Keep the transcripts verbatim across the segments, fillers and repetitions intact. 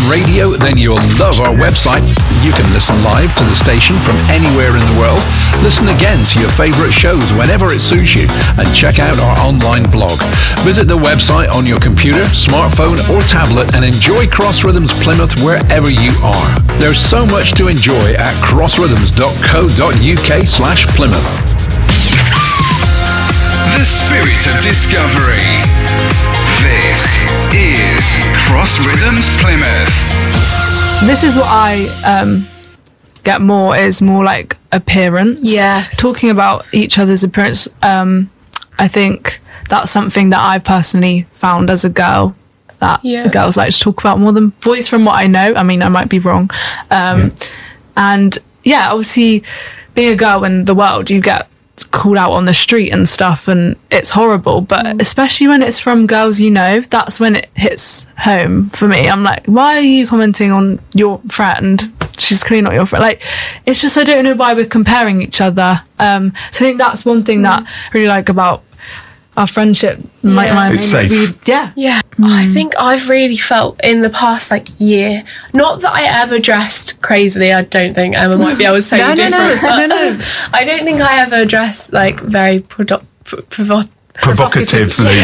radio, then you'll love our website. You can listen live to the station from anywhere in the world, listen again to your favourite shows whenever it suits you, and check out our online blog. Visit the website on your computer, smartphone or tablet and enjoy Cross Rhythms Plymouth wherever you are. There's so much to enjoy at crossrhythms dot co dot uk slash Plymouth. The spirit of discovery. This is Cross Rhythms Plymouth. This is what I um, get more, is more like appearance. Yes. Talking about each other's appearance, um, I think that's something that I personally found as a girl, that Yeah. girls like to talk about more than boys, from what I know. I mean, I might be wrong. Um, Yeah. And yeah, obviously being a girl in the world, you get called out on the street and stuff, and it's horrible, but Mm. especially when it's from girls you know, that's when it hits home for me. I'm like, why are you commenting on your friend? She's clearly not your friend. Like, it's just, I don't know why we're comparing each other. Um, so I think that's one thing that I really like about our friendship. My, Yeah. my It's main- safe. we- yeah. Yeah, I think I've really felt in the past like year, not that I ever dressed crazily. I don't think Emma might be able to say No, no, different. no, but no, no. I don't think I ever dressed like very produ- pr- provo- Provocatively.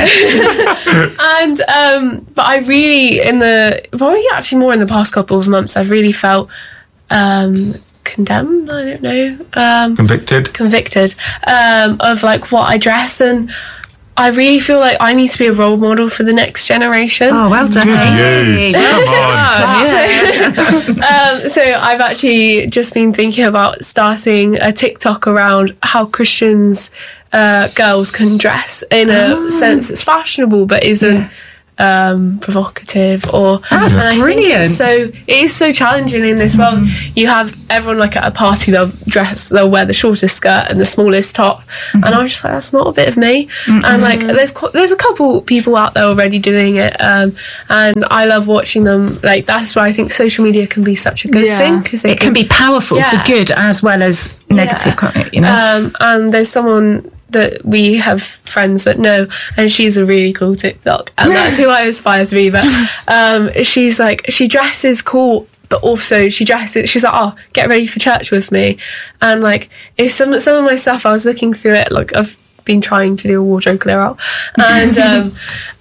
and um, but I really in the probably actually more in the past couple of months I've really felt um, condemned. I don't know. Um, Convicted. convicted um, of like what I dress, and I really feel like I need to be a role model for the next generation. Oh, well done. Good Hey. you. Come on. So, um, so I've actually just been thinking about starting a TikTok around how Christians uh, girls can dress in a Oh. sense that's fashionable but isn't um, provocative. Or That's and I think brilliant. it's so it is so challenging in this world. You have everyone like at a party, they'll dress, they'll wear the shortest skirt and the smallest top, and I'm just like, that's not a bit of me. And like, there's qu- there's a couple people out there already doing it, um, and I love watching them. Like, that's why I think social media can be such a good Yeah. thing, because It can be powerful Yeah. for good as well as negative, can't it? You know? Um, and there's someone that we have friends that know, and she's a really cool TikTok, and that's who I aspire to be. But um, she's like, she dresses cool, but also she dresses, she's like, oh, get ready for church with me. And like, if some some of my stuff, I was looking through it, like I've been trying to do a wardrobe clear out, and um,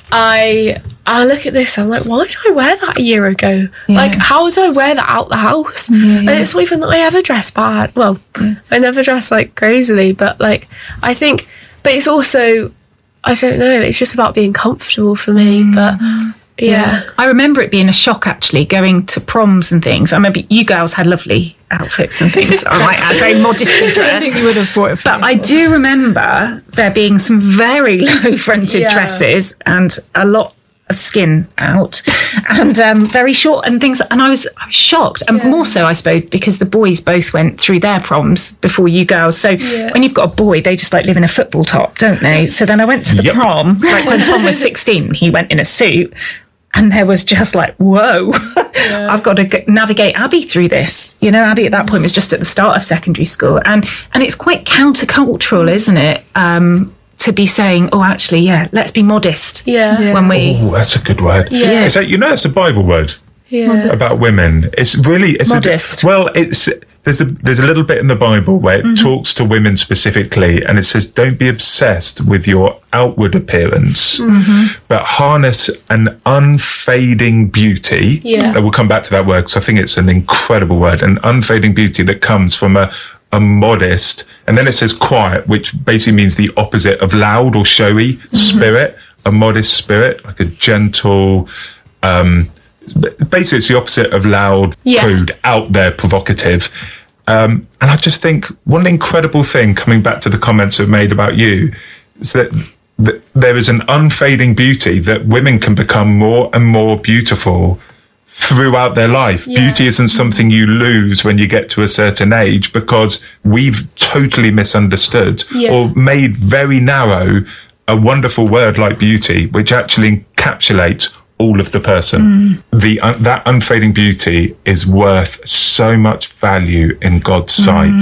I I look at this, I'm like, why did I wear that a year ago? Yeah. Like, how did I wear that out the house? Yeah, yeah. And it's not even that I ever dress bad. Well, I never dress like crazily, but like, I think, but it's also, I don't know, it's just about being comfortable for me. Mm. But yeah. I remember it being a shock, actually, going to proms and things. I remember you girls had lovely outfits and things. I might add, very modestly I think dressed. you would have brought it for But me. I do remember there being some very low fronted Yeah. dresses and a lot of skin out and um, very short and things. And I was, I was shocked. And Yeah. more so, I suppose, because the boys both went through their proms before you girls. So Yeah. when you've got a boy, they just like live in a football top, don't they? So then I went to the Yep. prom, like when Tom was sixteen, he went in a suit. And there was just like, whoa, I've got to g- navigate Abby through this. You know, Abby at that point was just at the start of secondary school. And and it's quite countercultural, isn't it? Um, to be saying, oh, actually, yeah, let's be modest Yeah. Yeah. when we... Oh, that's a good word. Yeah. Is that, you know, it's a Bible word Yeah. about women. It's really it's Modest. A, well, it's there's a there's a little bit in the Bible where it Mm-hmm. talks to women specifically, and it says, "Don't be obsessed with your outward appearance, Mm-hmm. but harness an unfading beauty." Yeah. And we'll come back to that word because I think it's an incredible word, an unfading beauty that comes from a a modest, and then it says quiet, which basically means the opposite of loud or showy spirit. A modest spirit, like a gentle. Um, basically, it's the opposite of loud, Yeah. crude, out there, provocative. Um, and I just think one incredible thing, coming back to the comments I've made about you, is that, that there is an unfading beauty that women can become more and more beautiful throughout their life. Yeah. Beauty isn't something you lose when you get to a certain age, because we've totally misunderstood Yeah. or made very narrow a wonderful word like beauty, which actually encapsulates all of the person. The un- that unfading beauty is worth so much value in God's sight.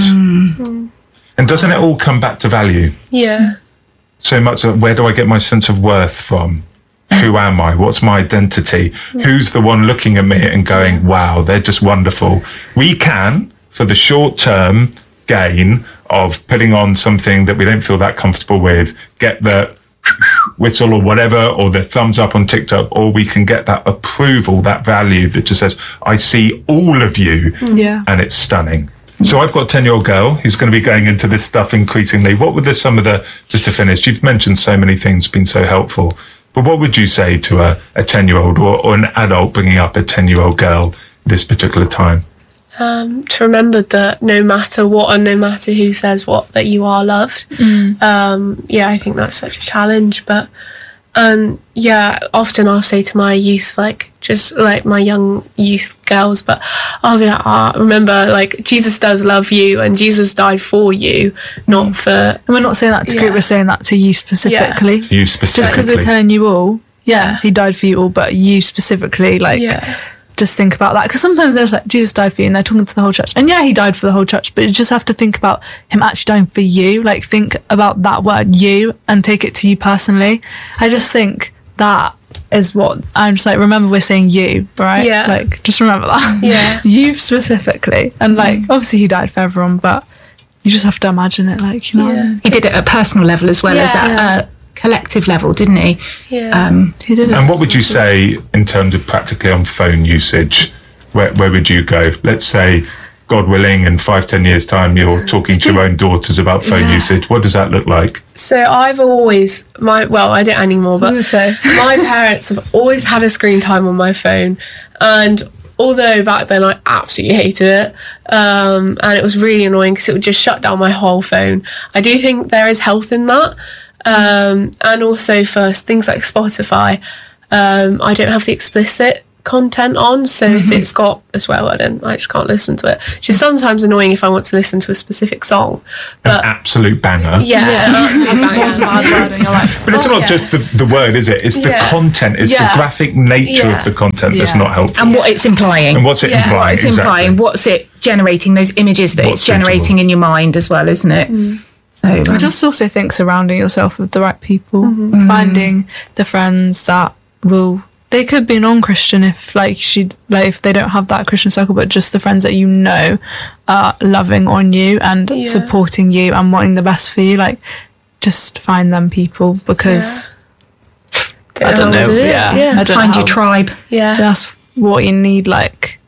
And doesn't it all come back to value? Yeah. So much of where do I get my sense of worth from? who am I? What's my identity? Who's the one looking at me and going, wow, they're just wonderful. We can, for the short term gain of putting on something that we don't feel that comfortable with, get the whistle or whatever, or the thumbs up on TikTok, or we can get that approval, that value that just says, I see all of you, Yeah. and it's stunning. So I've got a ten-year-old girl who's going to be going into this stuff increasingly. What were the, some of the, just to finish, you've mentioned so many things, been so helpful, but what would you say to a, a ten-year-old or, or an adult bringing up a ten-year-old girl this particular time? Um, to remember that no matter what and no matter who says what, that you are loved. Mm. Um, yeah, I think that's such a challenge. But, and yeah, often I'll say to my youth, like, just like my young youth girls, but I'll be like, ah, remember, like, Jesus does love you and Jesus died for you, not for. And we're not saying that to Yeah. group, we're saying that to you specifically. You Just because specifically. we're telling you all, yeah, he died for you all, but you specifically, like, Yeah. just think about that. Because sometimes there's like, Jesus died for you, and they're talking to the whole church. And yeah, he died for the whole church, but you just have to think about him actually dying for you. Like, think about that word, you, and take it to you personally. I just think that is what I'm just like, remember we're saying you, right? Yeah. Like, just remember that. Yeah. You specifically. And like, obviously he died for everyone, but you just have to imagine it, like, you know. Yeah. He did it at a personal level as well Yeah. as at a collective level, didn't he? Yeah. Um, He did it. And what would you say in terms of practically on phone usage? Where, where would you go? Let's say, God willing, in five, ten years' time, you're talking to your own daughters about phone Yeah. usage. What does that look like? So I've always, my well, I don't anymore, but I was gonna say. my parents have always had a screen time on my phone. And although back then I absolutely hated it, um, and it was really annoying because it would just shut down my whole phone, I do think there is health in that. Um, and also for things like Spotify, um, I don't have the explicit content on, so if it's got a swear word in, I just can't listen to it. It's just sometimes annoying if I want to listen to a specific song. An But absolute banger. yeah, absolutely banging. But it's Oh, not yeah. just the, the word, is it? It's the Yeah. content. It's Yeah. the graphic nature Yeah. of the content that's Yeah. not helpful. and what it's implying. And what's it Yeah. implying? It's exactly. implying. What's it generating? Those images that What's it's generating suitable. in your mind as well, isn't it? So I um, just also think surrounding yourself with the right people, finding the friends that will. They could be a non-Christian if, like, she, like, if they don't have that Christian circle, but just the friends that you know are loving on you and Yeah. supporting you and wanting the best for you. Like, just find them people because I don't know. Yeah, I Yeah. don't find know your how- tribe. Yeah. That's what you need, like,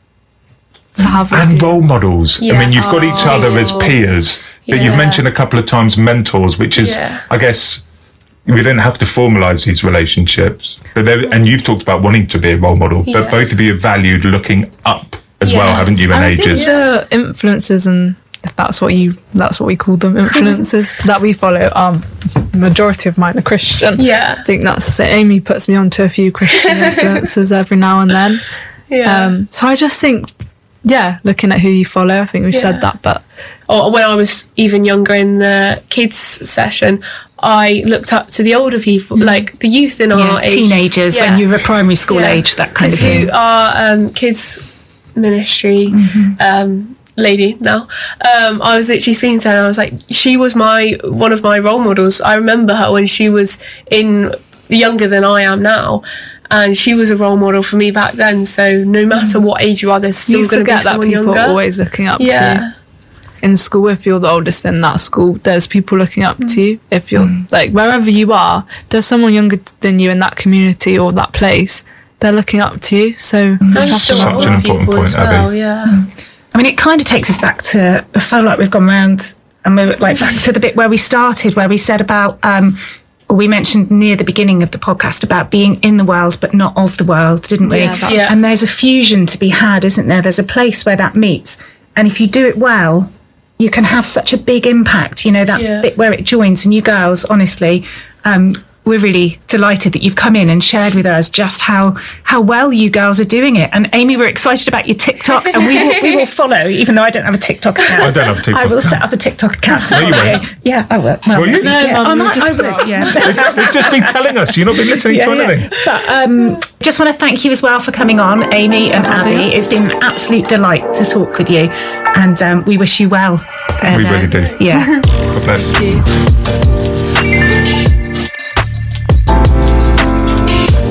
to have. with And you. role models. I Yeah. mean, you've got each other as peers, but you've Yeah. mentioned a couple of times mentors, which is, Yeah. I guess, we don't have to formalize these relationships. But there- and you've talked about wanting to be a role model, but Yeah. both of you have valued looking up as well, Yeah. haven't you, in And I think ages? the influencers, and if that's what you, that's what we call them, influencers that we follow. Um, majority of mine are Christian. Yeah. I think that's the Amy puts me onto a few Christian influencers every now and then. Yeah. Um, so I just think, yeah, looking at who you follow. I think we've Yeah. said that, but Or when I was even younger in the kids session, I looked up to the older people, like the youth in Yeah, our age. teenagers Yeah. when you were primary school Yeah. age, that kind of 'Cause thing. who our um, kids ministry um, lady now. Um, I was literally speaking to her and I was like, she was my one of my role models. I remember her when she was in younger than I am now. And she was a role model for me back then. So no matter what age you are, there's still you going to be forget that someone people younger. are always looking up to you. yeah. In school, if you're the oldest in that school, there's people looking up to you. If you're Mm. like wherever you are, there's someone younger than you in that community or that place. They're looking up to you. So you And just have to still Such remember an older important people point, as well, Abby. yeah. I mean, it kind of takes us back to, I feel like we've gone round and we're like back to the bit where we started, where we said about, um, or we mentioned near the beginning of the podcast about being in the world but not of the world, didn't we? Yeah, that's- Yeah. And there's a fusion to be had, isn't there? There's a place where that meets. And if you do it well, you can have such a big impact, you know, that Yeah. bit where it joins. And you girls, honestly, um, we're really delighted that you've come in and shared with us just how how well you girls are doing it. And Amy, we're excited about your TikTok, and we will, we will follow, even though I don't have a TikTok account. I don't have a TikTok I will account. set up a TikTok account. No, you won't. Yeah, I will. Well, Will you? No, yeah, Mum, I you might, just I will, stop. yeah. They've just been telling us. You've not been listening to Yeah, anything. yeah. But um, just want to thank you as well for coming on, Amy and Abby. It's been an absolute delight to talk with you, and um, we wish you well. We further. really do. Yeah. God bless.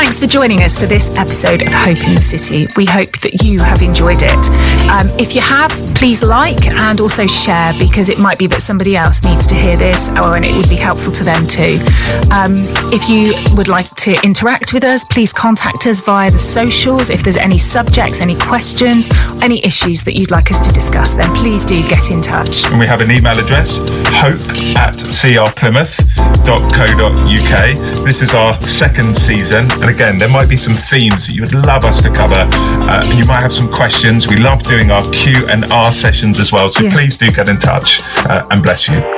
thanks for joining us for this episode of Hope in the City. We hope that you have enjoyed it. Um, if you have, please like and also share, because it might be that somebody else needs to hear this, or and it would be helpful to them too. Um, if you would like to interact with us, please contact us via the socials. If there's any subjects, any questions, any issues that you'd like us to discuss, then please do get in touch. And we have an email address, hope at c r plymouth dot co dot u k. This is our second season, and again, there might be some themes that you would love us to cover, uh, and you might have some questions. We love doing our Q and R sessions as well, so Yeah. please do get in touch, uh, and bless you.